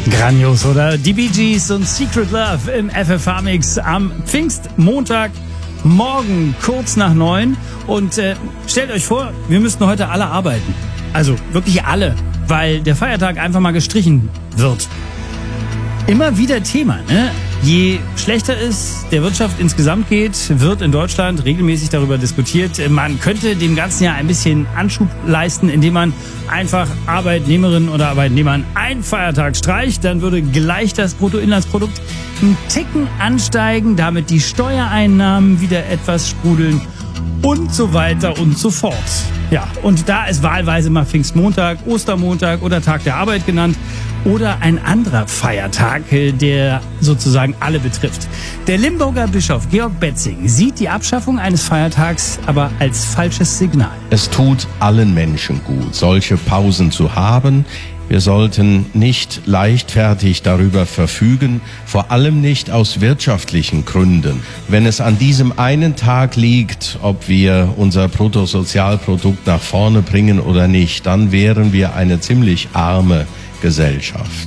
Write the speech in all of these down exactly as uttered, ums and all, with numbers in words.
Grandios, oder? Die Bee Gees und Secret Love im F F H-Mix am Pfingstmontag. Morgen kurz nach neun. Und äh, stellt euch vor, wir müssten heute alle arbeiten. Also wirklich alle, weil der Feiertag einfach mal gestrichen wird. Immer wieder Thema, ne? Je schlechter es der Wirtschaft insgesamt geht, wird in Deutschland regelmäßig darüber diskutiert. Man könnte dem ganzen Jahr ein bisschen Anschub leisten, indem man einfach Arbeitnehmerinnen oder Arbeitnehmern einen Feiertag streicht. Dann würde gleich das Bruttoinlandsprodukt einen Ticken ansteigen, damit die Steuereinnahmen wieder etwas sprudeln und so weiter und so fort. Ja, und da ist wahlweise mal Pfingstmontag, Ostermontag oder Tag der Arbeit genannt oder ein anderer Feiertag, der sozusagen alle betrifft. Der Limburger Bischof Georg Betzing sieht die Abschaffung eines Feiertags aber als falsches Signal. Es tut allen Menschen gut, solche Pausen zu haben. Wir sollten nicht leichtfertig darüber verfügen, vor allem nicht aus wirtschaftlichen Gründen. Wenn es an diesem einen Tag liegt, ob wir unser Bruttosozialprodukt nach vorne bringen oder nicht, dann wären wir eine ziemlich arme Gesellschaft.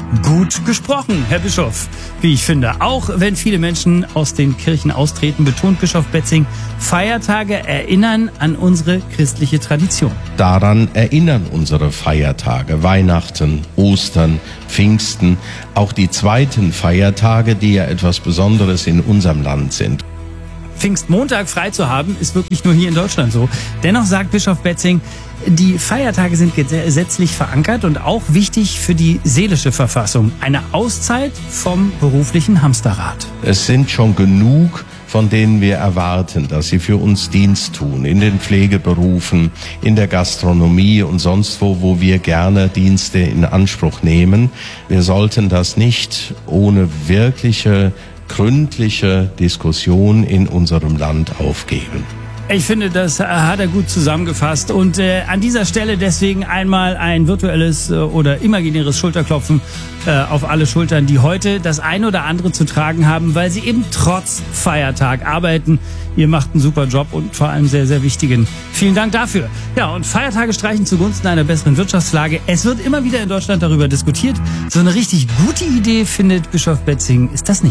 Gut gesprochen, Herr Bischof. Wie ich finde, auch wenn viele Menschen aus den Kirchen austreten, betont Bischof Betzing, Feiertage erinnern an unsere christliche Tradition. Daran erinnern unsere Feiertage, Weihnachten, Ostern, Pfingsten, auch die zweiten Feiertage, die ja etwas Besonderes in unserem Land sind. Pfingstmontag frei zu haben, ist wirklich nur hier in Deutschland so. Dennoch sagt Bischof Betzing, die Feiertage sind gesetzlich verankert und auch wichtig für die seelische Verfassung. Eine Auszeit vom beruflichen Hamsterrad. Es sind schon genug, von denen wir erwarten, dass sie für uns Dienst tun, in den Pflegeberufen, in der Gastronomie und sonst wo, wo wir gerne Dienste in Anspruch nehmen. Wir sollten das nicht ohne wirkliche gründliche Diskussion in unserem Land aufgeben. Ich finde, das hat er gut zusammengefasst und äh, an dieser Stelle deswegen einmal ein virtuelles äh, oder imaginäres Schulterklopfen äh, auf alle Schultern, die heute das ein oder andere zu tragen haben, weil sie eben trotz Feiertag arbeiten. Ihr macht einen super Job und vor allem sehr, sehr wichtigen. Vielen Dank dafür. Ja, und Feiertage streichen zugunsten einer besseren Wirtschaftslage. Es wird immer wieder in Deutschland darüber diskutiert. So eine richtig gute Idee, findet Bischof Betzing, ist das nicht.